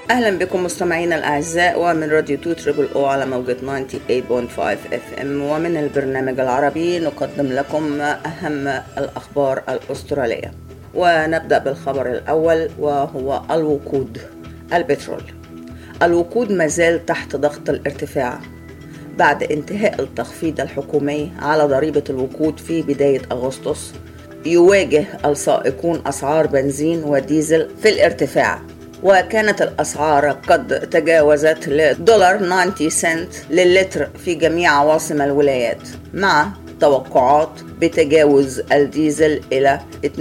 أهلا بكم مستمعينا الأعزاء، ومن راديو 2 على موجة 98.5 FM، ومن البرنامج العربي نقدم لكم أهم الأخبار الأسترالية. ونبدأ بالخبر الأول، وهو الوقود. البترول، الوقود مازال تحت ضغط الارتفاع بعد انتهاء التخفيض الحكومي على ضريبة الوقود في بداية أغسطس. يواجه السائقون أسعار بنزين وديزل في الارتفاع، وكانت الأسعار قد تجاوزت $0.90 للتر في جميع عواصم الولايات، مع توقعات بتجاوز الديزل إلى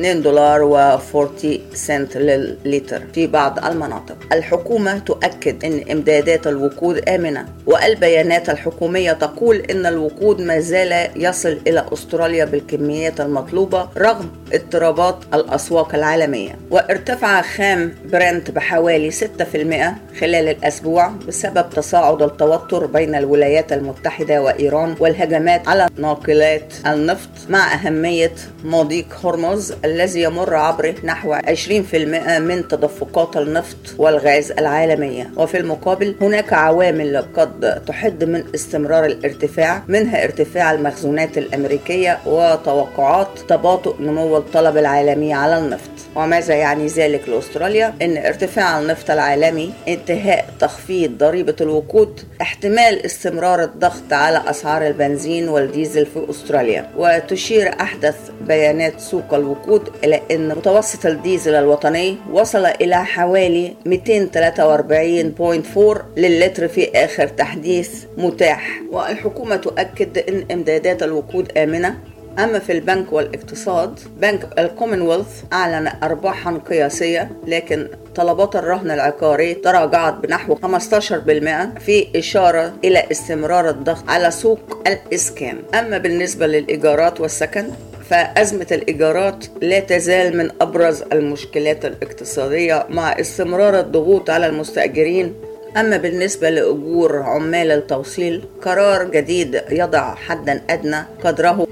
$2.40 للتر في بعض المناطق. الحكومة تؤكد أن إمدادات الوقود آمنة، والبيانات الحكومية تقول أن الوقود ما زال يصل إلى أستراليا بالكميات المطلوبة رغم اضطرابات الأسواق العالمية. وارتفع خام برنت بحوالي 6% خلال الأسبوع بسبب تصاعد التوتر بين الولايات المتحدة وإيران والهجمات على ناقلات النفط، مع أهمية مضيق هرمز الذي يمر عبره نحو 20% من تدفقات النفط والغاز العالمية. وفي المقابل هناك عوامل قد تحد من استمرار الارتفاع، منها ارتفاع المخزونات الأمريكية وتوقعات تباطؤ نمو الطلب العالمي على النفط. وماذا يعني ذلك لأستراليا؟ إن ارتفاع النفط العالمي، انتهاء تخفيض ضريبة الوقود، احتمال استمرار الضغط على أسعار البنزين والديزل في أستراليا. وتشير أحدث بيانات سوق الوقود إلى أن متوسط الديزل الوطني وصل إلى حوالي 243.4 للتر في آخر تحديث متاح. والحكومة تؤكد أن إمدادات الوقود آمنة. أما في البنك والاقتصاد، بنك الكومنولث أعلن أرباحا قياسية، لكن طلبات الرهن العقاري تراجعت بنحو 15%، في إشارة إلى استمرار الضغط على سوق الإسكان. أما بالنسبة للإيجارات والسكن، فأزمة الإيجارات لا تزال من أبرز المشكلات الاقتصادية مع استمرار الضغوط على المستأجرين. أما بالنسبة لأجور عمال التوصيل، قرار جديد يضع حدا أدنى قدره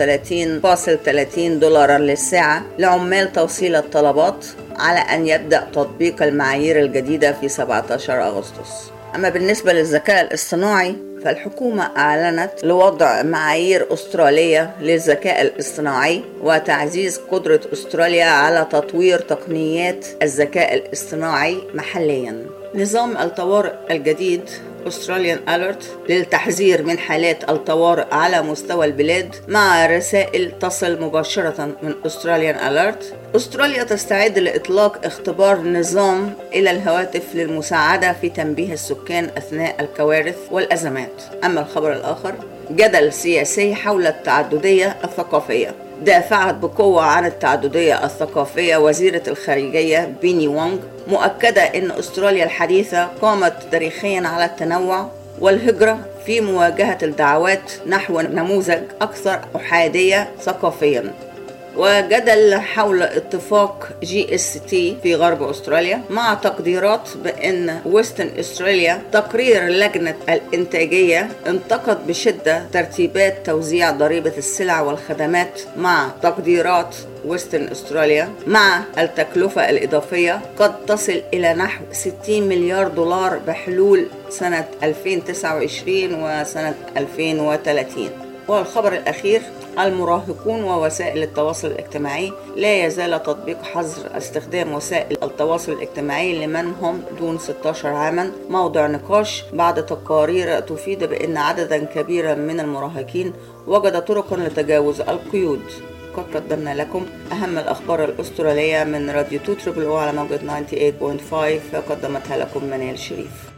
$31.30 للساعة لعمال توصيل الطلبات، على أن يبدأ تطبيق المعايير الجديدة في 17 أغسطس. أما بالنسبة للذكاء الاصطناعي، فالحكومة أعلنت لوضع معايير أسترالية للذكاء الاصطناعي وتعزيز قدرة أستراليا على تطوير تقنيات الذكاء الاصطناعي محلياً. نظام الطوارئ الجديد Australian Alert للتحذير من حالات الطوارئ على مستوى البلاد، مع رسائل تصل مباشرة من Australian Alert. أستراليا تستعد لإطلاق اختبار نظام إلى الهواتف للمساعدة في تنبيه السكان أثناء الكوارث والأزمات. أما الخبر الآخر، جدل سياسي حول التعددية الثقافية. دافعت بقوة عن التعددية الثقافية وزيرة الخارجية بيني وونغ، مؤكدة أن أستراليا الحديثة قامت تاريخيا على التنوع والهجرة في مواجهة الدعوات نحو نموذج أكثر أحادية ثقافيا. وجدل حول اتفاق GST في غرب أستراليا، مع تقديرات بأن ويسترن أستراليا. تقرير لجنة الإنتاجية انتقد بشدة ترتيبات توزيع ضريبة السلع والخدمات، مع تقديرات ويسترن أستراليا مع التكلفة الإضافية قد تصل إلى نحو $60 مليار بحلول سنة 2029 وسنة 2030. والخبر الأخير، المراهقون ووسائل التواصل الاجتماعي. لا يزال تطبيق حظر استخدام وسائل التواصل الاجتماعي لمن هم دون 16 عاما موضع نقاش، بعد تقارير تفيد بأن عددا كبيرا من المراهقين وجد طرقا لتجاوز القيود. قد قدمنا لكم أهم الأخبار الأسترالية من راديو 2 على موجة 98.5، قدمتها لكم منال شريف.